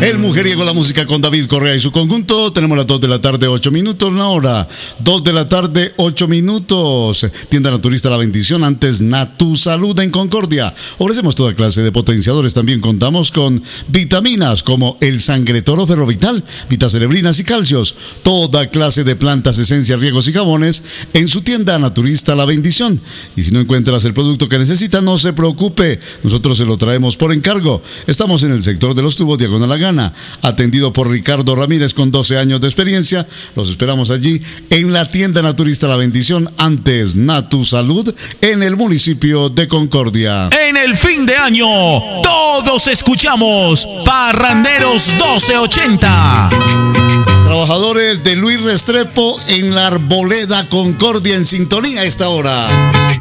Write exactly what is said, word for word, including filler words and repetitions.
El mujeriego, la música con David Correa y su conjunto. Tenemos las dos de la tarde, ocho minutos, la hora. dos de la tarde, ocho minutos. Tienda Naturista La Bendición, antes Natu Salud en Concordia. Ofrecemos toda clase de potenciadores. También contamos con vitaminas como el Sangretoro Ferrovital, vitacerebrinas y calcios. Toda clase de plantas, esencias, riegos y jabones en su tienda Naturista La Bendición. Y si no encuentras el producto que necesita, no se preocupe. Nosotros se lo traemos por encargo. Estamos en el sector de los tubos, diagonal La Gana. Atendido por Ricardo Ramírez con doce años de experiencia. Los esperamos allí en la tienda Naturista La Bendición, antes Natu Salud, en el municipio de Concordia. En el fin de año, todos escuchamos Parranderos doce ochenta. Trabajadores de Luis Restrepo en la Arboleda Concordia en sintonía a esta hora.